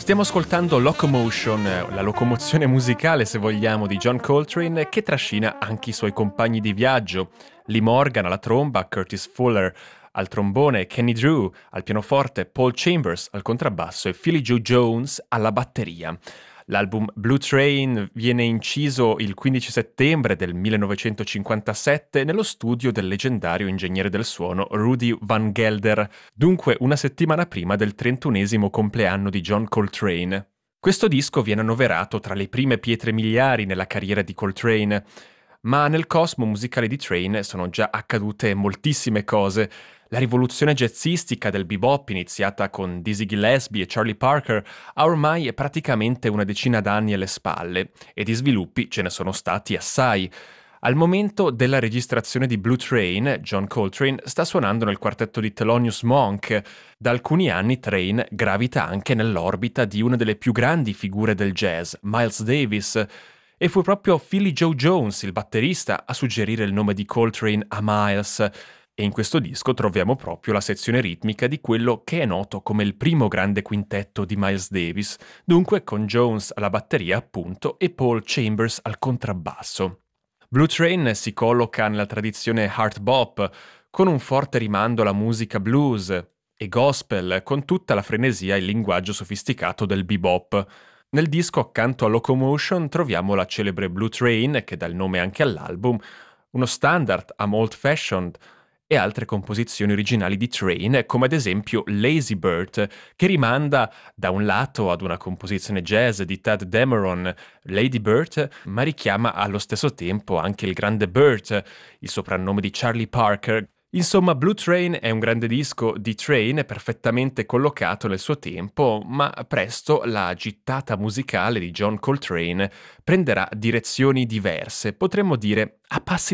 Stiamo ascoltando Locomotion, la locomozione musicale, se vogliamo, di John Coltrane, che trascina anche i suoi compagni di viaggio. Lee Morgan alla tromba, Curtis Fuller al trombone, Kenny Drew al pianoforte, Paul Chambers al contrabbasso e Philly Joe Jones alla batteria. L'album Blue Train viene inciso il 15 settembre del 1957 nello studio del leggendario ingegnere del suono Rudy Van Gelder, dunque una settimana prima del 31esimo compleanno di John Coltrane. Questo disco viene annoverato tra le prime pietre miliari nella carriera di Coltrane, ma nel cosmo musicale di Train sono già accadute moltissime cose. La rivoluzione jazzistica del bebop, iniziata con Dizzy Gillespie e Charlie Parker, ha ormai praticamente una decina d'anni alle spalle, e di sviluppi ce ne sono stati assai. Al momento della registrazione di Blue Train, John Coltrane sta suonando nel quartetto di Thelonious Monk. Da alcuni anni Train gravita anche nell'orbita di una delle più grandi figure del jazz, Miles Davis, e fu proprio Philly Joe Jones, il batterista, a suggerire il nome di Coltrane a Miles. E in questo disco troviamo proprio la sezione ritmica di quello che è noto come il primo grande quintetto di Miles Davis, dunque con Jones alla batteria appunto e Paul Chambers al contrabbasso. Blue Train si colloca nella tradizione hard bop, con un forte rimando alla musica blues e gospel, con tutta la frenesia e il linguaggio sofisticato del bebop. Nel disco accanto a Locomotion troviamo la celebre Blue Train, che dà il nome anche all'album, uno standard I'm Old Fashioned, e altre composizioni originali di Train, come ad esempio Lazy Bird, che rimanda da un lato ad una composizione jazz di Tad Dameron, Lady Bird, ma richiama allo stesso tempo anche il grande Burt, il soprannome di Charlie Parker. Insomma, Blue Train è un grande disco di Train perfettamente collocato nel suo tempo, ma presto la gittata musicale di John Coltrane prenderà direzioni diverse, potremmo dire a passi